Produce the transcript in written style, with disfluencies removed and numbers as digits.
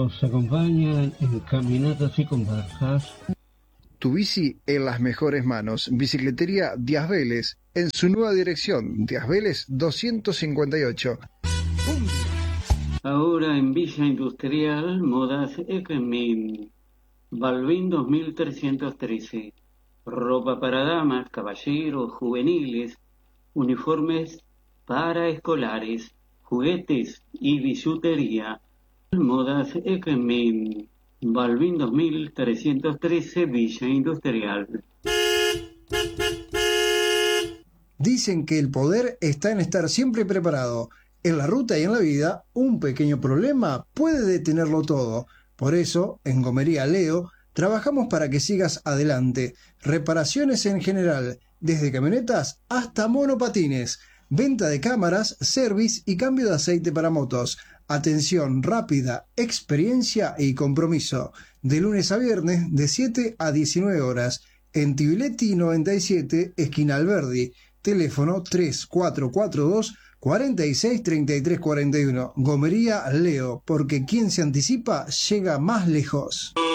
nos acompañan en Caminatas y Conversas. Tu bici en las mejores manos. Bicicletería Díaz Vélez, en su nueva dirección, Díaz Vélez 258. Ahora en Villa Industrial, Modas Equemin, Balvin 2313. Ropa para damas, caballeros, juveniles, uniformes para escolares, juguetes y bisutería. Modas Equemin, Balvin 2313, Villa Industrial. Dicen que el poder está en estar siempre preparado. En la ruta y en la vida, un pequeño problema puede detenerlo todo. Por eso, en Gomería Leo, trabajamos para que sigas adelante. Reparaciones en general, desde camionetas hasta monopatines. Venta de cámaras, service y cambio de aceite para motos. Atención rápida, experiencia y compromiso. De lunes a viernes, de 7 a 19 horas. En Tibiletti 97, esquina Alberdi. Teléfono 3442 46 33 41. Gomería Leo, porque quien se anticipa llega más lejos.